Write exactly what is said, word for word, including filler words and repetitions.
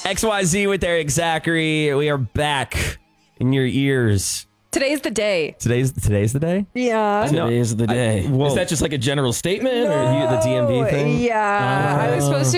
X Y Z with Eric Zachary. We are back in your ears. Today's the day. Today's today's the day? Yeah. No, Today is the day. I- well- is that just like a general statement? Are Or you the D M V thing? Yeah. I was supposed to